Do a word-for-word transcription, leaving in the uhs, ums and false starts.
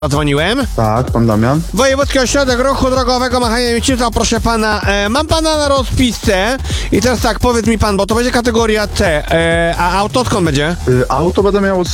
Dzwoniłem. Tak, pan Damian. Wojewódzki Ośrodek Ruchu Drogowego Machania Mieczyca, proszę pana, e, mam pana na rozpisce i teraz tak, powiedz mi pan, bo to będzie kategoria C, e, a auto skąd będzie? Y, auto będę miał